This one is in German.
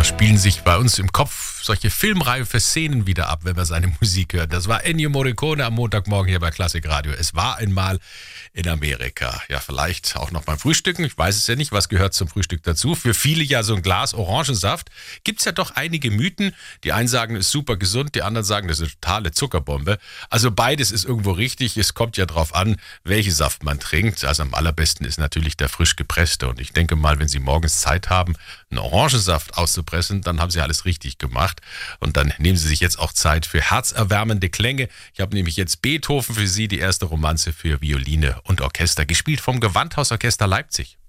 Da spielen sich bei uns im Kopf solche filmreife Szenen wieder ab, wenn man seine Musik hört. Das war Ennio Morricone am Montagmorgen hier bei Klassik Radio. Es war einmal in Amerika. Ja, vielleicht auch noch beim Frühstücken. Ich weiß es ja nicht, was gehört zum Frühstück dazu. Für viele ja so ein Glas Orangensaft. Gibt's ja doch einige Mythen. Die einen sagen, es ist super gesund, die anderen sagen, das ist eine totale Zuckerbombe. Also beides ist irgendwo richtig. Es kommt ja drauf an, welchen Saft man trinkt. Also am allerbesten ist natürlich der frisch gepresste. Und ich denke mal, wenn Sie morgens Zeit haben, einen Orangensaft auszupressen, dann haben Sie alles richtig gemacht. Und dann nehmen Sie sich jetzt auch Zeit für herzerwärmende Klänge. Ich habe nämlich jetzt Beethoven für Sie, die erste Romanze für Violine und Orchester, gespielt vom Gewandhausorchester Leipzig.